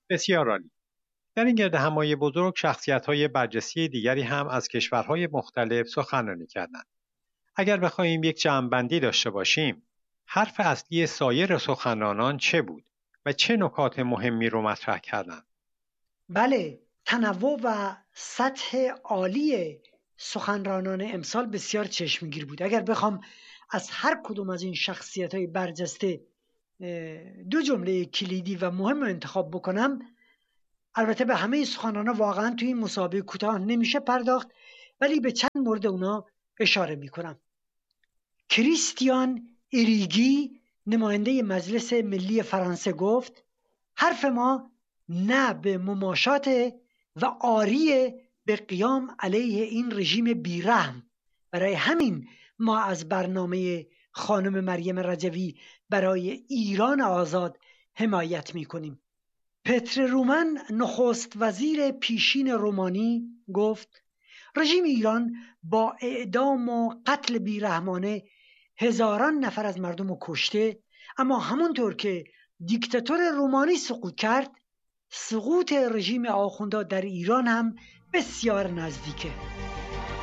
بسیار عالی. در این گردهمایی بزرگ شخصیت‌های برجسته دیگری هم از کشورهای مختلف سخنرانی کردند. اگر بخواهیم یک جمع‌بندی داشته باشیم، حرف اصلی سایر سخنرانان چه بود و چه نکات مهمی رو مطرح کردند؟ بله، تنوع و سطح عالی سخنرانان امسال بسیار چشمگیر بود. اگر بخوام از هر کدوم از این شخصیت‌های برجسته دو جمله کلیدی و مهم رو انتخاب بکنم، البته به همه سخنرانان واقعا توی این مسابقه کوتاه نمیشه پرداخت، ولی به چند مورد اونا اشاره میکنم. کریستیان ایریگی نماینده مجلس ملی فرانسه گفت حرف ما نه به مماشات و آری به قیام علیه این رژیم بیرحم. برای همین ما از برنامه خانم مریم رجوی برای ایران آزاد حمایت میکنیم. پتر رومن نخست وزیر پیشین رومانی گفت رژیم ایران با اعدام و قتل بیرحمانه هزاران نفر از مردم رو کشته، اما همونطور که دیکتاتور رومانی سقوط کرد، سقوط رژیم آخوندا در ایران هم بسیار نزدیکه.